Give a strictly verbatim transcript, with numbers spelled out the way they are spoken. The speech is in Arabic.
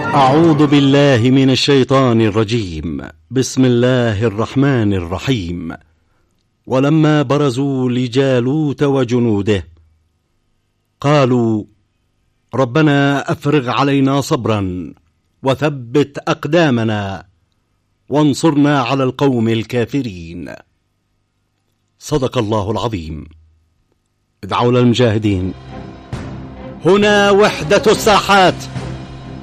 أعوذ بالله من الشيطان الرجيم. بسم الله الرحمن الرحيم. ولما برزوا لجالوت وجنوده قالوا ربنا أفرغ علينا صبرا وثبت أقدامنا وانصرنا على القوم الكافرين. صدق الله العظيم. ادعوا للمجاهدين. هنا وحدة الساحات.